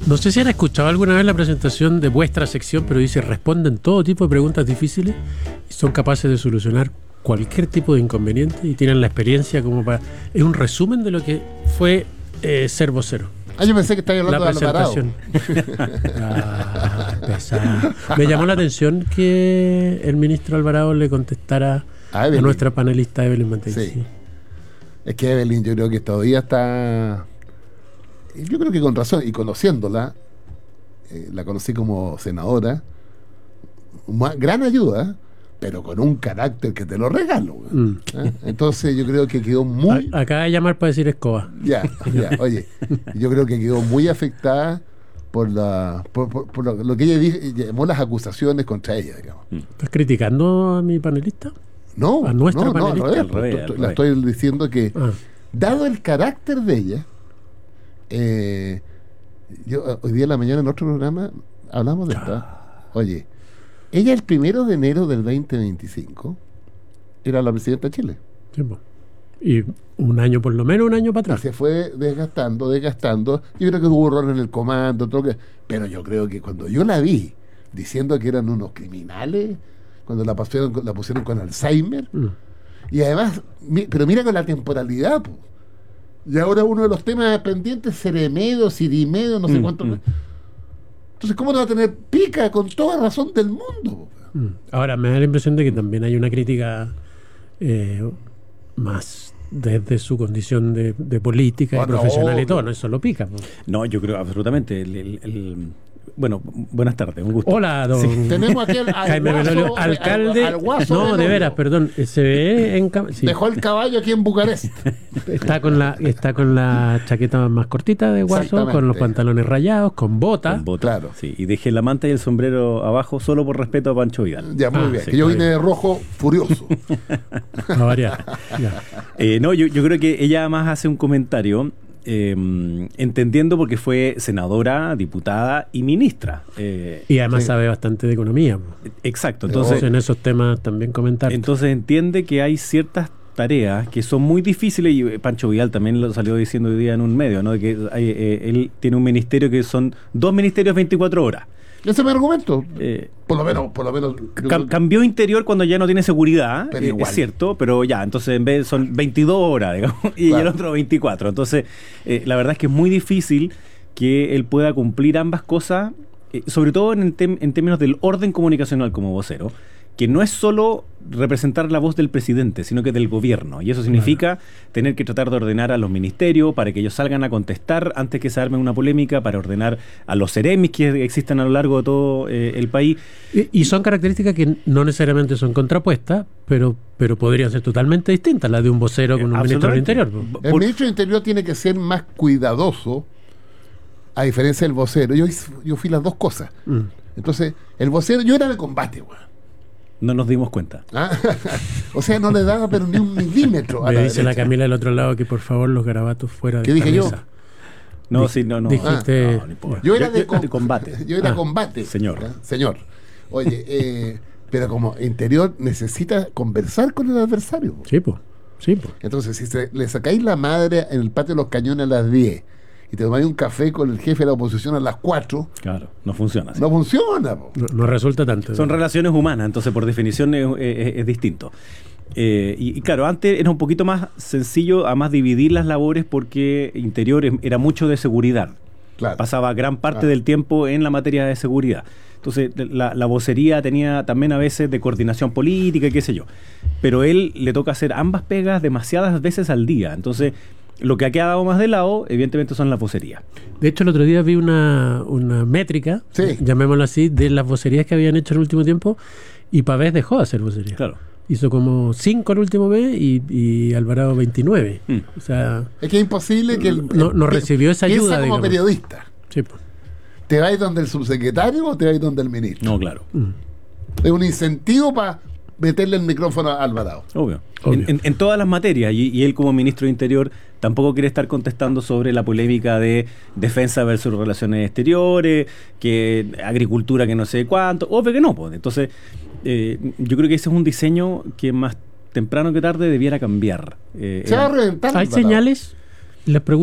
No sé si han escuchado alguna vez la presentación de vuestra sección, pero dice, responden todo tipo de preguntas difíciles y son capaces de solucionar cualquier tipo de inconveniente y tienen la experiencia como para... Es un resumen de lo que fue ser vocero. Yo pensé que estaba hablando de Alvarado. Pesado. Me llamó la atención que el ministro Alvarado le contestara a nuestra panelista Evelyn Matei. Sí. Es que Evelyn, yo creo que todavía está... Yo creo que con razón, y conociéndola, la conocí como senadora, gran ayuda, pero con un carácter que te lo regalo. Entonces yo creo que quedó muy... Acaba de llamar para decir escoba. Ya, oye, yo creo que quedó muy afectada por lo que ella llamó las acusaciones contra ella, digamos. ¿Estás criticando a mi panelista? No, a nuestra panelista. al revés. La estoy diciendo que, dado el carácter de ella, yo hoy día en la mañana en otro programa hablamos de esto. Oye, ella el 1 de enero del 2025 era la presidenta de Chile. Sí, y un año por lo menos, un año para atrás. Y se fue desgastando. Yo creo que hubo error en el comando, pero yo creo que cuando yo la vi diciendo que eran unos criminales, cuando la pusieron con Alzheimer, y además, pero mira con la temporalidad, po. Y ahora uno de los temas pendientes, Ceremedo, Sirimedo, no sé cuánto. Entonces, ¿cómo no va a tener pica con toda razón del mundo? Ahora, me da la impresión de que también hay una crítica más desde su condición de política y profesional y todo, no es solo pica. No, yo creo absolutamente. Bueno, buenas tardes, un gusto. Hola, don. Sí. Tenemos aquí al Jaime Belolio, alcalde. Al Guaso no, Belolio. de veras, perdón. Se ve en sí. Dejó el caballo aquí en Bucarest. Está con la chaqueta más cortita de Guaso, con los pantalones rayados, con bota. Claro. Sí, y dejé la manta y el sombrero abajo solo por respeto a Pancho Vidal. Ya, muy bien. Sí, que yo vine de rojo furioso. A variar. No, yo creo que ella además hace un comentario. Entendiendo porque fue senadora, diputada y ministra. Y además sabe bastante de economía. Exacto. Entonces, en esos temas también comentar. Entonces entiende que hay ciertas tareas que son muy difíciles, y Pancho Vidal también lo salió diciendo hoy día en un medio, ¿no? De que él tiene un ministerio que son 2 ministerios 24 horas. Ese es mi argumento. Por lo menos. Cambió interior cuando ya no tiene seguridad, pero es cierto, pero ya, entonces en vez son 22 horas, digamos, y el otro 24. Entonces, la verdad es que es muy difícil que él pueda cumplir ambas cosas, sobre todo en términos del orden comunicacional como vocero, que no es solo representar la voz del presidente, sino que del gobierno. Y eso significa tener que tratar de ordenar a los ministerios para que ellos salgan a contestar antes que se arme una polémica, para ordenar a los seremis que existen a lo largo de todo el país. Y son características que no necesariamente son contrapuestas, pero podrían ser totalmente distintas, las de un vocero con un ministro del Interior. El ministro del Interior tiene que ser más cuidadoso, a diferencia del vocero. Yo fui las dos cosas. Entonces, el vocero, yo era de combate, güey. No nos dimos cuenta. O sea, no le daba pero ni un milímetro a Me la dice derecha. la Camila del otro lado que por favor los garabatos fuera de ¿Qué dije mesa. No, sí, no. Dijiste... Yo era de combate. Yo era combate. Señor. Señor. Oye, pero como interior necesita conversar con el adversario. Sí, pues. Entonces, si le sacáis la madre en el patio de los Cañones a las 10 y te tomáis un café con el jefe de la oposición a las 4, claro, no funciona así. No funciona. No resulta tanto. Son relaciones humanas, entonces por definición es distinto. Y claro, antes era un poquito más sencillo, además dividir las labores, porque interior era mucho de seguridad. Claro. Pasaba gran parte del tiempo en la materia de seguridad. Entonces la vocería tenía también a veces de coordinación política y qué sé yo. Pero él le toca hacer ambas pegas demasiadas veces al día. Entonces lo que ha quedado más de lado, evidentemente, son las vocerías. De hecho, el otro día vi una métrica, llamémoslo así, de las vocerías que habían hecho en el último tiempo, y Pavés dejó de hacer vocería. Claro. Hizo como 5 el último mes y Alvarado 29. O sea, es que es imposible que no recibió esa ayuda. Piensa como periodista. Sí, pues. ¿Te vais donde el subsecretario o te vais donde el ministro? No, claro. Es un incentivo para meterle el micrófono a Alvarado. Obvio. En todas las materias, y él como ministro de Interior tampoco quiere estar contestando sobre la polémica de defensa versus relaciones exteriores, que agricultura que no sé cuánto, obvio que no, pues. Entonces yo creo que ese es un diseño que más temprano que tarde debiera cambiar. Se va a reventar. ¿Hay señales? Les pregunto.